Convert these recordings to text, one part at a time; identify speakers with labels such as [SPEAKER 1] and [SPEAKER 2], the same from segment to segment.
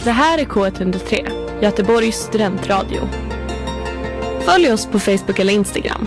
[SPEAKER 1] Det här är K103, Göteborgs studentradio. Följ oss på Facebook eller Instagram.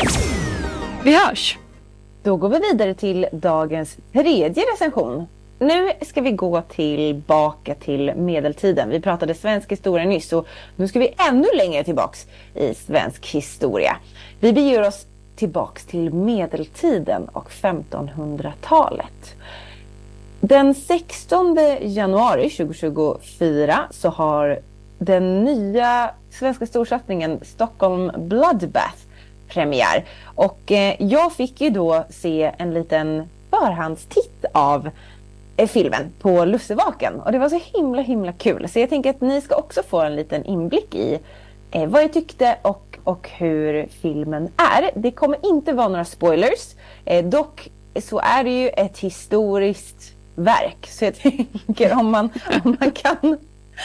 [SPEAKER 1] Vi hörs!
[SPEAKER 2] Då går vi vidare till dagens tredje recension. Nu ska vi gå tillbaka till medeltiden. Vi pratade svensk historia nyss och nu ska vi ännu längre tillbaks i svensk historia. Vi beger oss tillbaks till medeltiden och 1500-talet. Den 16 januari 2024 så har den nya svenska storsatsningen Stockholm Bloodbath premiär. Och jag fick ju då se en liten förhandstitt av filmen på Lussevaken. Och det var så himla kul. Så jag tänker att ni ska också få en liten inblick i vad jag tyckte och hur filmen är. Det kommer inte vara några spoilers. Dock så är det ju ett historiskt verk. Så jag tänker om man kan...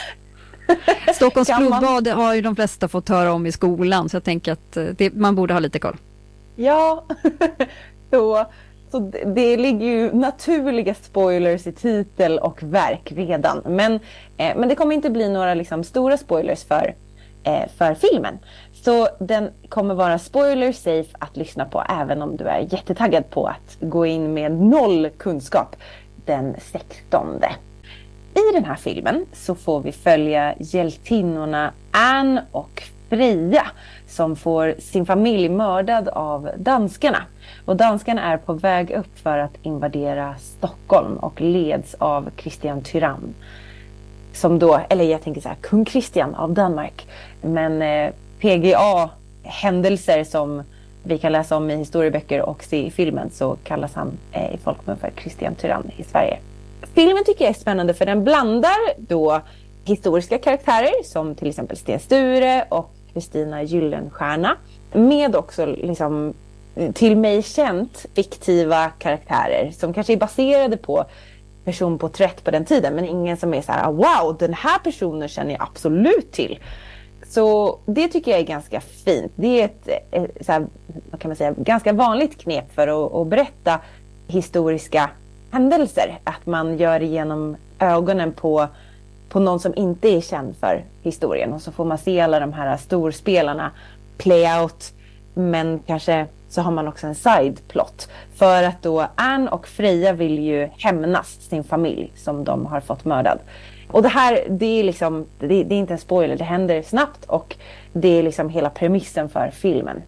[SPEAKER 3] Stockholms blodbad har ju de flesta fått höra om i skolan. Så jag tänker att man borde ha lite koll.
[SPEAKER 2] Ja, så det ligger ju naturliga spoilers i titel och verk redan. Men det kommer inte bli några liksom stora spoilers för filmen. Så den kommer vara spoiler safe att lyssna på även om du är jättetaggad på att gå in med 0 kunskap den 16. I den här filmen så får vi följa hjältinnorna Anne och Freja som får sin familj mördad av danskarna. Och danskarna är på väg upp för att invadera Stockholm och leds av Christian Tyrann. Som då, eller jag tänker så här, kung Christian av Danmark. Men PGA-händelser som vi kan läsa om i historieböcker och se i filmen så kallas han i folkmun för Christian Tyrann i Sverige. Filmen tycker jag är spännande för den blandar då historiska karaktärer som till exempel Sten Sture och Kristina Gyllenstierna med också liksom till mig känt fiktiva karaktärer som kanske är baserade på personporträtt på den tiden men ingen som är så här wow, den här personen känner jag absolut till. Så det tycker jag är ganska fint. Det är ett så här, vad kan man säga, ganska vanligt knep för att berätta historiska händelser. Att man gör igenom ögonen på någon som inte är känd för historien. Och så får man se alla de här storspelarna play out. Men kanske så har man också en sideplot. För att då Anne och Freja vill ju hämnas sin familj som de har fått mördad. Och det här, det är liksom, det är inte en spoiler, det händer snabbt och det är liksom hela premissen för filmen.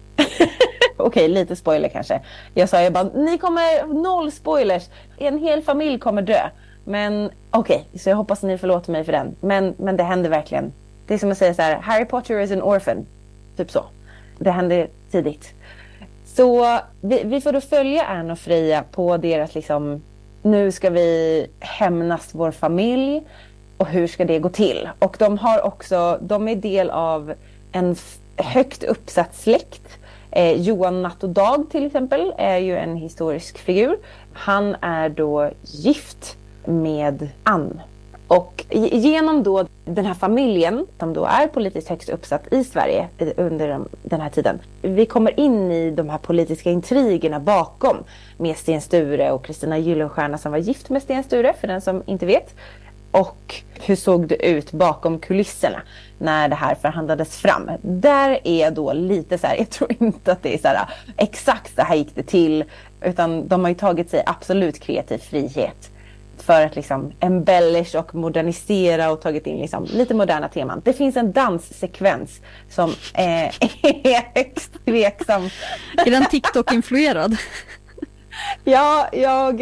[SPEAKER 2] Okej, lite spoiler kanske. Jag bara, ni kommer 0 spoilers, en hel familj kommer dö. Men okej, så jag hoppas ni förlåter mig för den. Men det händer verkligen. Det är som att säga så här, Harry Potter is an orphan. Typ så. Det händer tidigt. Så vi får då följa Anne och Freja på deras liksom, nu ska vi hämnas vår familj och hur ska det gå till. Och de är del av en högt uppsatt släkt. Johan Natt och Dag till exempel är ju en historisk figur. Han är då gift med Anne. Och genom då den här familjen som då är politiskt högst uppsatt i Sverige under den här tiden. Vi kommer in i de här politiska intrigerna bakom med Sten Sture och Kristina Gyllenstierna som var gift med Sten Sture för den som inte vet. Och hur såg det ut bakom kulisserna när det här förhandlades fram. Där är då lite så här, jag tror inte att det är så här exakt så här gick det till. Utan de har ju tagit sig absolut kreativ frihet. För att liksom embellish och modernisera och tagit in liksom lite moderna teman. Det finns en danssekvens som är högst tveksam.
[SPEAKER 3] Är den TikTok-influerad?
[SPEAKER 2] Ja, jag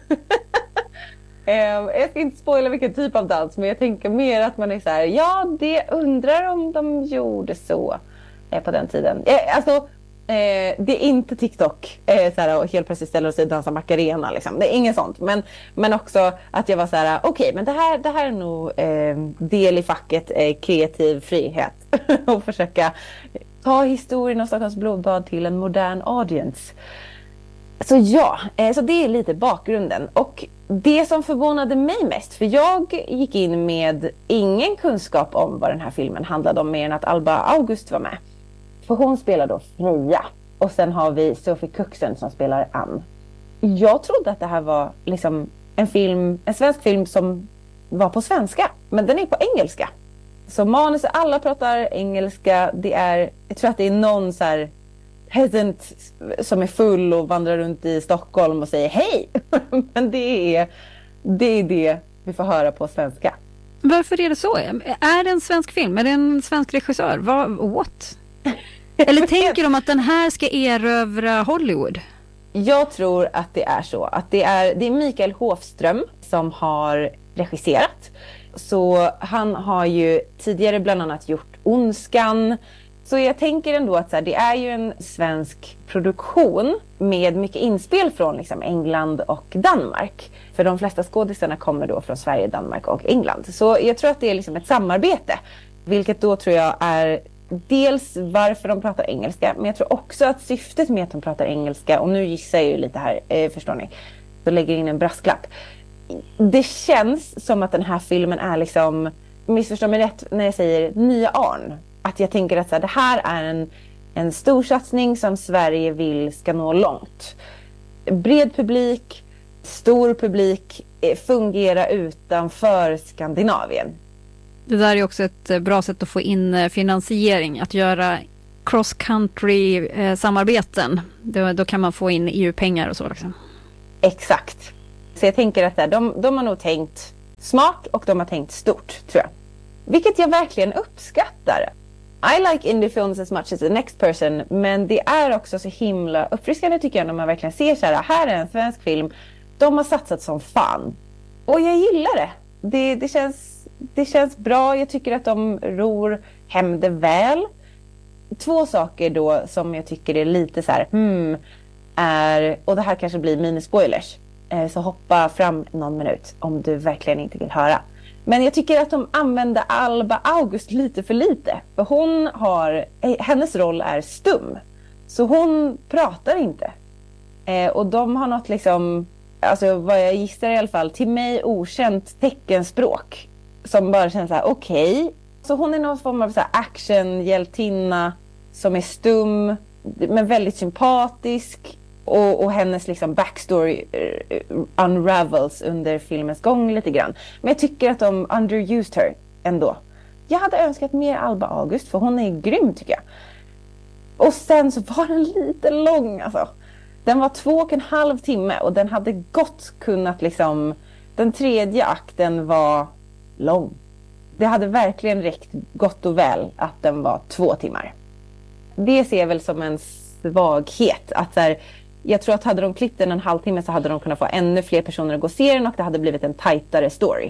[SPEAKER 2] ska inte spoila vilken typ av dans. Men jag tänker mer att man är så här, ja, det undrar om de gjorde så på den tiden. Det är inte TikTok så här, och helt plötsligt ställer sig och dansar Macarena liksom. Det är inget sånt. Men också att jag var så här, okej, men det här är nog del i facket kreativ frihet. Och försöka ta historien av Stockholms blodbad till en modern audience. Så ja, så det är lite bakgrunden. Och det som förvånade mig mest, för jag gick in med ingen kunskap om vad den här filmen handlade om mer än att Alba August var med. För hon spelar då Freja. Och sen har vi Sophie Kuxen som spelar Anne. Jag trodde att det här var liksom en svensk film som var på svenska. Men den är på engelska. Så manuset, alla pratar engelska. Jag tror att det är någon så här peasant som är full och vandrar runt i Stockholm och säger hej. Men det är det vi får höra på svenska.
[SPEAKER 3] Varför är det så? Är det en svensk film? Är det en svensk regissör? What? Eller tänker de att den här ska erövra Hollywood?
[SPEAKER 2] Jag tror att det är så. Att det är Mikael Håfström som har regisserat. Så han har ju tidigare bland annat gjort Ondskan. Så jag tänker ändå att så här, det är ju en svensk produktion med mycket inspel från liksom England och Danmark. För de flesta skådisarna kommer då från Sverige, Danmark och England. Så jag tror att det är liksom ett samarbete. Vilket då tror jag är dels varför de pratar engelska. Men jag tror också att syftet med att de pratar engelska, och nu gissar jag ju lite här, förstår ni. Så lägger in en brasklapp. Det känns som att den här filmen är liksom, missförstå mig rätt när jag säger nya Arn. Att jag tänker att så här, det här är en stor satsning som Sverige vill ska nå långt. Bred publik, stor publik, fungera utanför Skandinavien.
[SPEAKER 3] Det där är också ett bra sätt att få in finansiering, att göra cross-country samarbeten. Då kan man få in EU-pengar och så. Liksom.
[SPEAKER 2] Exakt. Så jag tänker att de har nog tänkt smart och de har tänkt stort, tror jag. Vilket jag verkligen uppskattar. I like indie films as much as the next person, men det är också så himla uppfriskande tycker jag när man verkligen ser så här är en svensk film. De har satsat som fan. Och jag gillar det. Det känns bra. Jag tycker att de ror hem det väl. 2 saker då som jag tycker är lite så här är, och det här kanske blir minispoilers. Så hoppa fram någon minut om du verkligen inte vill höra. Men jag tycker att de använder Alba August lite för lite. För hennes roll är stum. Så hon pratar inte. Och de har något liksom, alltså vad jag gissar i alla fall, till mig okänt teckenspråk. Som bara känns så här, okej. Så hon är någon form av så här actionhjältinna som är stum men väldigt sympatisk. Och hennes liksom backstory unravels under filmens gång lite grann. Men jag tycker att de underused her ändå. Jag hade önskat mer Alba August för hon är grym tycker jag. Och sen så var den lite lång alltså. Den var 2,5 timme och den hade gott kunnat liksom, den tredje akten var lång. Det hade verkligen räckt gott och väl att den var 2 timmar. Det ser jag väl som en svaghet att så här, jag tror att hade de klippt den 1,5 timme så hade de kunnat få ännu fler personer att gå och se den och det hade blivit en tajtare story.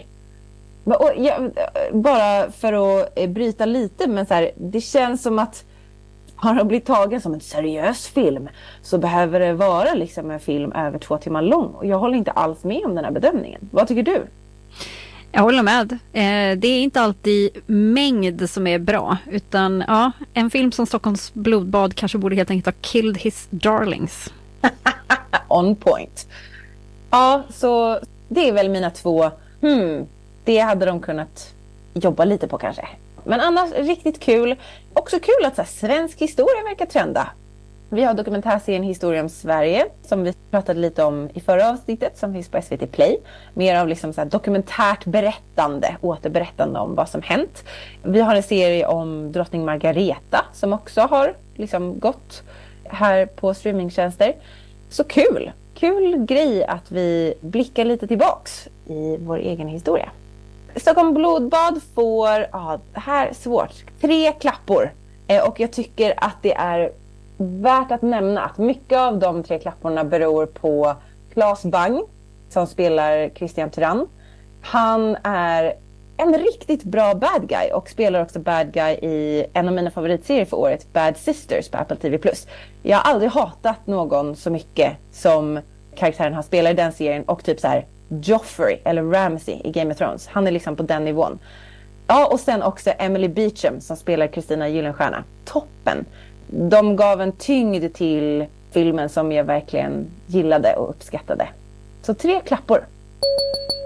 [SPEAKER 2] Bara för att bryta lite, men så här, det känns som att har de blivit tagen som en seriös film så behöver det vara liksom en film över 2 timmar lång. Och jag håller inte alls med om den här bedömningen. Vad tycker du?
[SPEAKER 3] Jag håller med. Det är inte alltid mängd som är bra. Utan ja, en film som Stockholms blodbad kanske borde helt enkelt ha killed his darlings.
[SPEAKER 2] On point. Ja, så det är väl mina 2. Det hade de kunnat jobba lite på kanske. Men annars riktigt kul. Också kul att så här, svensk historia verkar trenda. Vi har dokumentärserien Historia om Sverige som vi pratade lite om i förra avsnittet som finns på SVT Play. Mer av liksom så här dokumentärt berättande, återberättande om vad som hänt. Vi har en serie om drottning Margareta som också har liksom gått här på streamingtjänster. Så kul grej att vi blickar lite tillbaks i vår egen historia. Stockholm blodbad får, det här är svårt, 3 klappor. Och jag tycker att det är värt att nämna att mycket av de 3 klapporna beror på Claes Bang som spelar Christian Tyrann. Han är en riktigt bra bad guy och spelar också bad guy i en av mina favoritserier för året, Bad Sisters på Apple TV+. Jag har aldrig hatat någon så mycket som karaktären han spelar i den serien och typ så här Joffrey eller Ramsay i Game of Thrones. Han är liksom på den nivån. Ja, och sen också Emily Beecham som spelar Kristina Gyllenstierna. Toppen! De gav en tyngd till filmen som jag verkligen gillade och uppskattade. Så 3 klappor.